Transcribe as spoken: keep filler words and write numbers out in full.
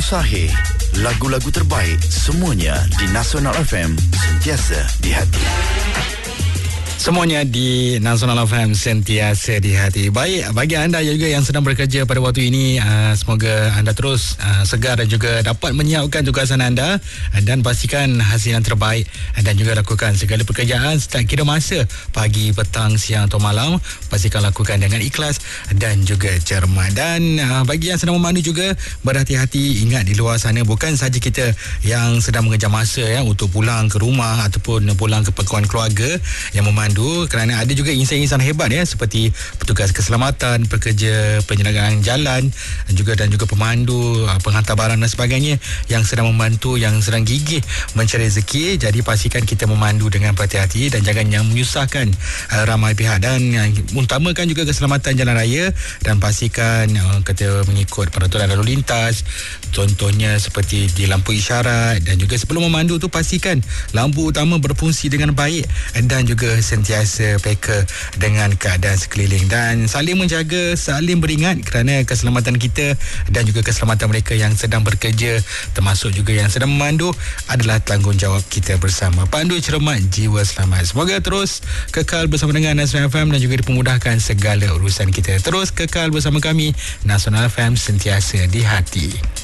Sahih. Lagu-lagu terbaik semuanya di Nasional F M, sentiasa di hati. Semuanya di Nasional F M, sentiasa di hati. Baik, bagi anda juga yang sedang bekerja pada waktu ini, uh, semoga anda terus uh, segar dan juga dapat menyiapkan tugasan anda uh, dan pastikan hasil yang terbaik uh, dan juga lakukan segala pekerjaan tak kira masa, pagi, petang, siang atau malam. Pastikan lakukan dengan ikhlas dan juga cermat. Dan uh, bagi yang sedang memandu juga, berhati-hati. Ingat, di luar sana bukan saja kita yang sedang mengejar masa ya untuk pulang ke rumah ataupun pulang ke pangkuan keluarga yang memandu, kerana ada juga insan-insan hebat ya, seperti petugas keselamatan, pekerja penjagaan jalan dan juga dan juga pemandu, penghantar barang dan sebagainya yang sedang membantu, yang sedang gigih mencari rezeki. Jadi pastikan kita memandu dengan berhati-hati dan jangan yang menyusahkan uh, ramai pihak, dan uh, utamakan juga keselamatan jalan raya dan pastikan uh, kita mengikut peraturan lalu lintas, contohnya seperti di lampu isyarat. Dan juga sebelum memandu tu pastikan lampu utama berfungsi dengan baik dan juga sentiasa peka dengan keadaan sekeliling dan saling menjaga, saling beringat, kerana keselamatan kita dan juga keselamatan mereka yang sedang bekerja, termasuk juga yang sedang memandu, adalah tanggungjawab kita bersama. Pandu cermat, jiwa selamat. Semoga terus kekal bersama dengan Nasional F M dan juga dipermudahkan segala urusan kita. Terus kekal bersama kami, Nasional F M, sentiasa di hati.